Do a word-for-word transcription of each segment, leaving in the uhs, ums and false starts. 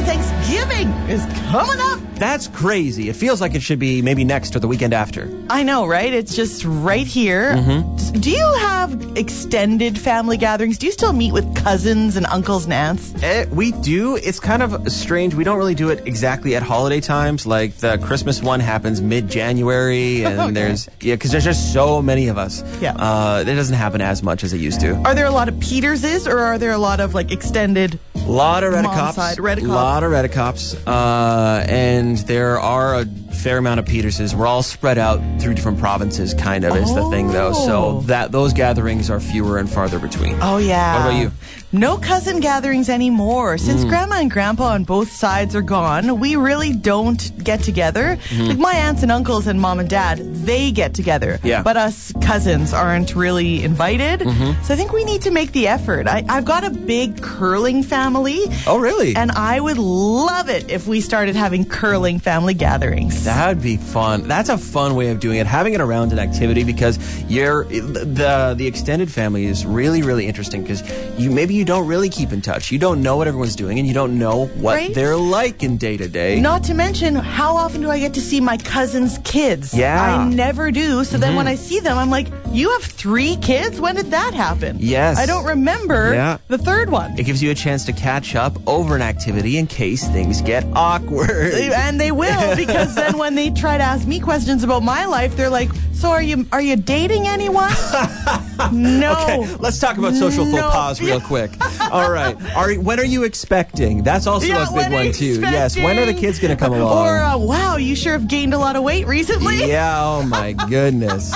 Thanksgiving is coming up. That's crazy. It feels like it should be maybe next or the weekend after. I know, right? It's just right here. Mm-hmm. Do you have extended family gatherings? Do you still meet with cousins and uncles and aunts? Eh, we do. It's kind of strange. We don't really do it exactly at holiday times. Like the Christmas one happens mid-January, and Okay. there's yeah, because there's just so many of us. Yeah. uh, it doesn't happen as much as it used to. Are there a lot of Peterses, or are there a lot of like extended? A lot of Mom's Redicops. side, Redicops. A lot of Redicops. Uh, and there are a fair amount of Peterses. We're all spread out through different provinces, kind of, is the thing, though. So Oh. that those gatherings are fewer and farther between. Oh, yeah. What about you? No cousin gatherings anymore. Since Grandma and Grandpa on both sides are gone, we really don't get together. Like my aunts and uncles and mom and dad, they get together. Yeah. But us cousins aren't really invited. So I think we need to make the effort. I, I've got a big curling family. Oh, really? And I would love it if we started having curling family gatherings. That would be fun. That's a fun way of doing it. Having it around an activity, because you're the the extended family is really really interesting, because you maybe you don't really keep in touch. You don't know what everyone's doing, and you don't know what Right? they're like in day to day. Not to mention, how often do I get to see my cousin's kids? Yeah. I never do. So then when I see them, I'm like, you have three kids? When did that happen? Yes. I don't remember Yeah. the third one. It gives you a chance to catch up over an activity in case things get awkward. And they will, because then when they try to ask me questions about my life, they're like, so are you are you dating anyone? No. Okay, let's talk about social No. faux pas real quick. All right. Are when are you expecting? That's also Yeah, a big when are one you too. Yes. When are the kids going to come expecting? along? Or, uh, wow, you sure have gained a lot of weight recently? Yeah. Oh my goodness.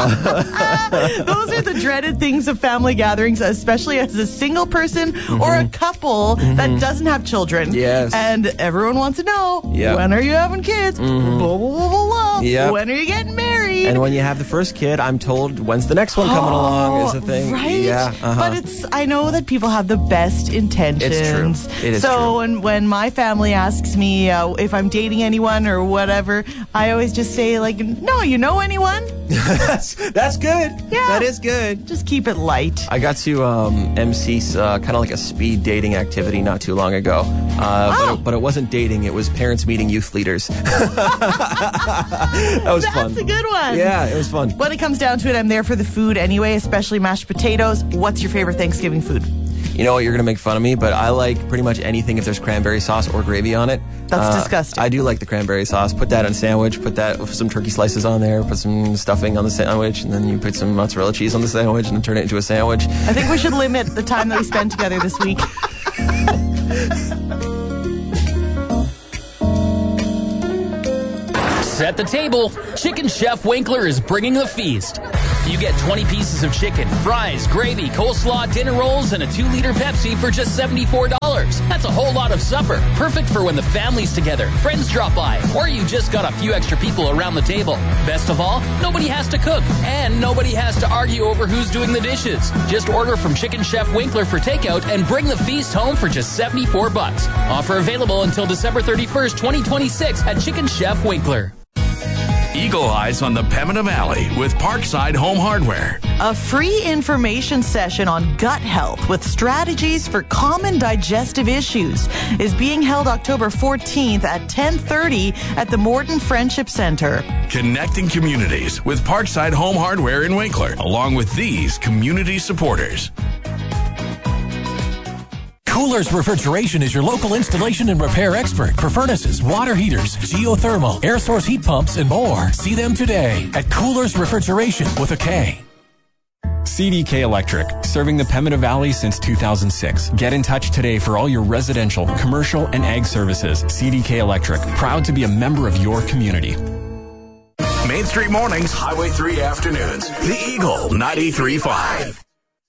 Uh, Those are the dreaded things of family gatherings, especially as a single person or a couple that doesn't have children. Yes. And everyone wants to know, Yep. when are you having kids? Blah, blah, blah, blah, blah. Yep. When are you getting married? and when you have the first kid, I'm told, when's the next one coming along is the thing. Right? Yeah. Uh-huh. But it's, I know that people have the best intentions. It's true. It is so true. when, when my family asks me uh, if I'm dating anyone or whatever, I always just say, like, no, you know anyone? that's, that's good. Yeah. That is good. Just keep it light. I got to um, M C uh, kind of like a speed dating activity not too long ago. Uh, Oh. but, it, but it wasn't dating. It was parents meeting youth leaders. That was That's fun. a good one. Yeah, it was fun. When it comes down to it, I'm there for the food anyway, especially mashed potatoes. What's your favorite Thanksgiving food? You know what? You're going to make fun of me, but I like pretty much anything if there's cranberry sauce or gravy on it. That's Uh, disgusting. I do like the cranberry sauce. Put that on a sandwich. Put that with some turkey slices on there. Put some stuffing on the sandwich, and then you put some mozzarella cheese on the sandwich, and then turn it into a sandwich. I think we should limit the time that we spend together this week. Set the table. Chicken Chef Winkler is bringing the feast. You get twenty pieces of chicken, fries, gravy, coleslaw, dinner rolls, and a two liter Pepsi for just seventy-four dollars. That's a whole lot of supper. Perfect for when the family's together, friends drop by, or you just got a few extra people around the table. Best of all, nobody has to cook, and nobody has to argue over who's doing the dishes. Just order from Chicken Chef Winkler for takeout and bring the feast home for just seventy-four bucks. Offer available until December thirty-first, twenty twenty-six at Chicken Chef Winkler. Eagle Eyes on the Pembina Valley with Parkside Home Hardware. A free information session on gut health with strategies for common digestive issues is being held October fourteenth at ten thirty at the Morton Friendship Center. Connecting communities with Parkside Home Hardware in Winkler, along with these community supporters. Coolers Refrigeration is your local installation and repair expert for furnaces, water heaters, geothermal, air source heat pumps, and more. See them today at Coolers Refrigeration with a K. C D K Electric, serving the Pembina Valley since two thousand six. Get in touch today for all your residential, commercial, and ag services. C D K Electric, proud to be a member of your community. Main Street Mornings, Highway three Afternoons. The Eagle ninety-three point five.